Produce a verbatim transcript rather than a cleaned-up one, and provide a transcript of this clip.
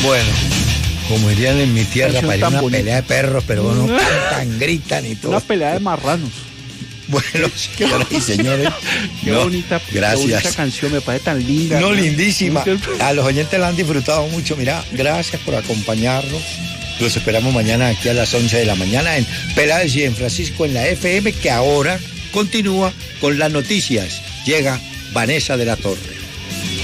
Bueno, como dirían en mi tierra, Canción para tan una bonita. pelea de perros, pero no cantan, gritan y todo. Una pelea de marranos. Bueno, señoras y señores, Qué no, bonita, qué gracias. bonita canción, me parece tan linda. No, lindísima. ¿No? A los oyentes la han disfrutado mucho. Mira, gracias por acompañarnos. Los esperamos mañana aquí a las once de la mañana en Peláez y en Francisco en la F M, que ahora continúa con las noticias. Llega Vanessa de la Torre.